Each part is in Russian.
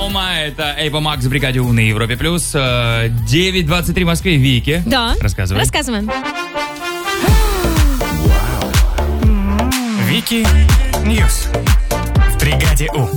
Алма, это Эйва Макс в бригаде У на Европе Плюс. 9:23 в Москве. Вики. Да. Рассказываем. Вики Ньюс в бригаде У.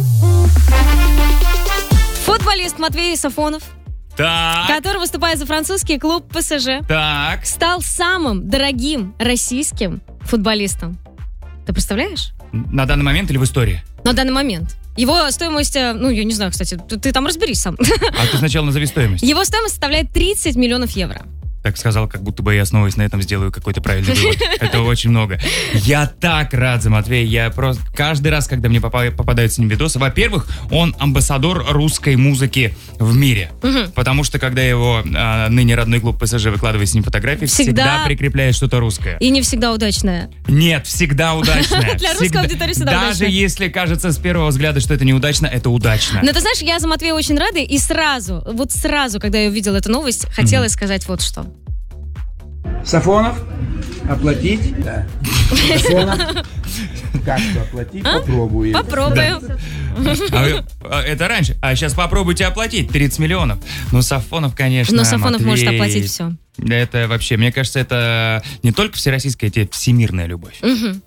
Футболист Матвей Сафонов, Так. который выступает за французский клуб ПСЖ, Так. стал самым дорогим российским футболистом. Ты представляешь? На данный момент или в истории? На данный момент. Его стоимость, я не знаю, кстати, ты там разберись сам. А ты сначала назови стоимость. Его стоимость составляет 30 миллионов евро. Так сказал, как будто бы я, основываясь на этом, сделаю какой-то правильный вывод. Это очень много. Я так рад за Матвея. Я просто каждый раз, когда мне попадают с ним видосы, во-первых, он амбассадор русской музыки в мире. Потому что, когда его ныне родной клуб ПСЖ выкладывает с ним фотографии, всегда прикрепляет что-то русское. И не всегда удачное. Нет, всегда удачное. Для русской аудитории всегда Даже удачное. если кажется с первого взгляда, что это неудачно, это удачно. Но ты знаешь, я за Матвея очень рада, и сразу, когда я увидела эту новость, хотела сказать вот что. Сафонов, оплатить? Да. Сафонов, как что оплатить? Попробуем. Попробуем. Это раньше. А сейчас попробуйте оплатить 30 миллионов. Ну, Сафонов, конечно, Но Сафонов Матвей. может оплатить все. Это вообще, мне кажется, это не только всероссийская, это всемирная любовь.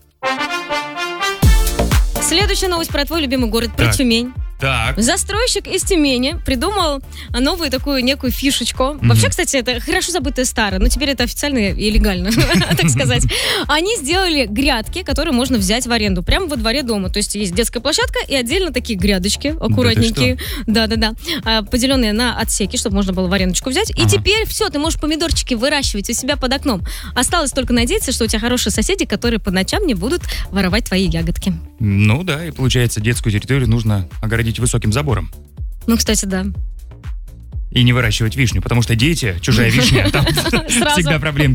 Следующая новость про твой любимый город, про Так. Тюмень. Так. Застройщик из Тюмени придумал новую такую некую фишечку. Вообще, кстати, это хорошо забытое старое, но теперь это официально и легально, так сказать. Они сделали грядки, которые можно взять в аренду прямо во дворе дома. То есть есть детская площадка и отдельно такие грядочки аккуратненькие. Да-да-да. Поделенные на отсеки, чтобы можно было в арендочку взять. И теперь все, ты можешь помидорчики выращивать у себя под окном. Осталось только надеяться, что у тебя хорошие соседи, которые по ночам не будут воровать твои ягодки. Ну да, и получается, детскую территорию нужно огородить высоким забором. Ну, кстати, да. И не выращивать вишню, потому что дети, чужая вишня, там всегда проблемы.